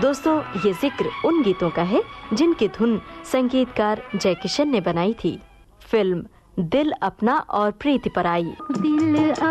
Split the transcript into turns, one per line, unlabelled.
दोस्तों, ये जिक्र उन गीतों का है जिनकी धुन संगीतकार जयकिशन ने बनाई थी। फिल्म दिल अपना और प्रीति पराई।